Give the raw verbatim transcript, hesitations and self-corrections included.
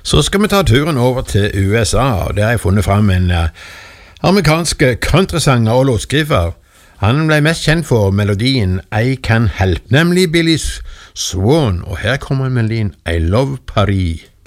Så skal vi ta turen over til U S A, og der har jeg funnet frem en uh, amerikansk countrysanger og låtskriver. Han ble mest kjent for melodien I Can Help, nemlig Billy Swan, og her kommer melodien I Love Paris.